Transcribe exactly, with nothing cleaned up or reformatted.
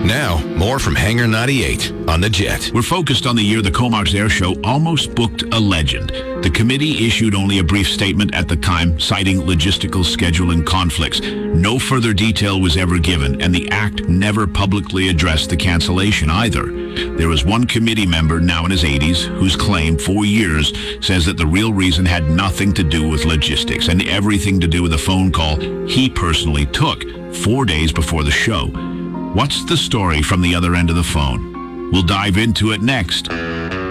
Now, more from Hangar ninety-eight on The Jet. We're focused on the year the Comox Air Show almost booked a legend. The committee issued only a brief statement at the time, citing logistical scheduling conflicts. No further detail was ever given, and the act never publicly addressed the cancellation either. There was one committee member, now in his eighties, whose claim for years says that the real reason had nothing to do with logistics and everything to do with a phone call he personally took four days before the show. What's the story from the other end of the phone? We'll dive into it next.